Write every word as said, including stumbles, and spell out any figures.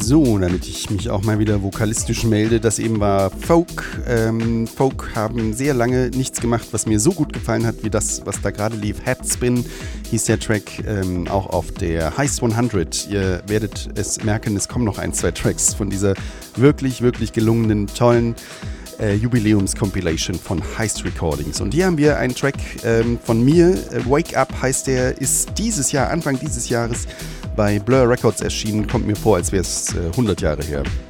So, damit ich mich auch mal wieder vokalistisch melde, das eben war Folk. Ähm, Folk haben sehr lange nichts gemacht, was mir so gut gefallen hat, wie das, was da gerade lief. Headspin hieß der Track, ähm, auch auf der Heist hundert. Ihr werdet es merken, es kommen noch ein, zwei Tracks von dieser wirklich, wirklich gelungenen, tollen äh, Jubiläums-Compilation von Heist Recordings. Und hier haben wir einen Track ähm, von mir, äh, Wake Up heißt der, ist dieses Jahr, Anfang dieses Jahres bei Blur Records erschienen, kommt mir vor, als wäre es äh, hundert Jahre her.